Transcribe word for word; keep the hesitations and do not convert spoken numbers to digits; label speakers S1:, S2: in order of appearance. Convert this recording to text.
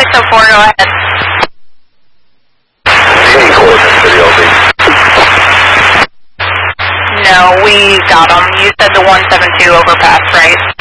S1: oh four, go ahead.
S2: Any coordinates for the L Z?
S1: No, we got them. You said the one seven two overpass, right?